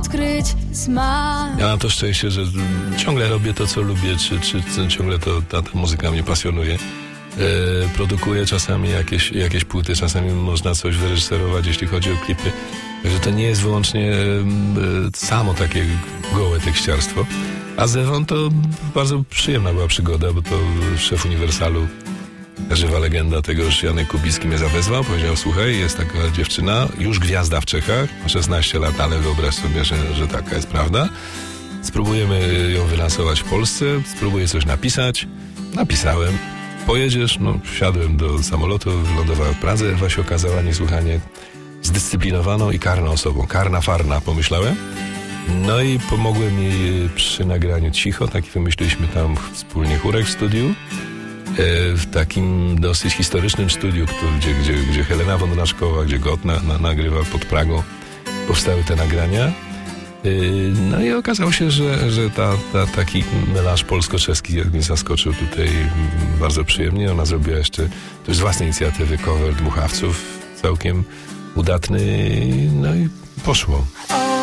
odkryć smak. Ja mam to szczęście, że ciągle robię to, co lubię, czy ciągle ta muzyka mnie pasjonuje. Produkuję czasami jakieś płyty, czasami można coś wyreżyserować, jeśli chodzi o klipy. Także to nie jest wyłącznie samo takie gołe tekściarstwo. A z Ewą to bardzo przyjemna była przygoda, bo to szef Uniwersalu, żywa legenda tego, już Janek Kubicki mnie zawezwał, powiedział: słuchaj, jest taka dziewczyna, już gwiazda w Czechach, ma 16 lat, ale wyobraź sobie, że taka jest prawda. Spróbujemy ją wylansować w Polsce, spróbuję coś napisać. Napisałem. Pojedziesz? No, wsiadłem do samolotu, wylądowałem w Pradze. Ewa się okazała niesłychanie zdyscyplinowaną i karną osobą. Karna, farna, pomyślałem. No i pomogłem jej przy nagraniu Cicho. Taki wymyśliliśmy tam wspólnie chórek w studiu. W takim dosyć historycznym studiu, gdzie Helena Wondraszkowa, gdzie Gott nagrywa pod Pragą. Powstały te nagrania. No i okazało się, że taki melanż polsko-czeski mnie zaskoczył tutaj bardzo przyjemnie. Ona zrobiła jeszcze z własnej inicjatywy cover Dmuchawców, całkiem udatny, no i poszło.